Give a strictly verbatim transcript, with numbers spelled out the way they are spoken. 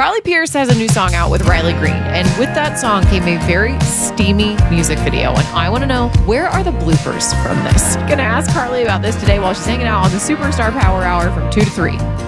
Carly Pearce has a new song out with Riley Green, and with that song came a very steamy music video, and I want to know, where are the bloopers from this? Gonna ask Carly about this today while she's hanging out on the Superstar Power Hour from two to three.